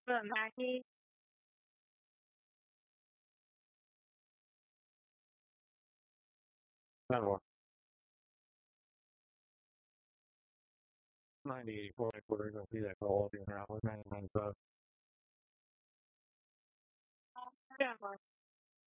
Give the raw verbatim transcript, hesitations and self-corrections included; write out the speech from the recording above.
But Maggie, Then what? ninety, eighty-four, we're going to see that call up in around ninety, ninety-five. Denver.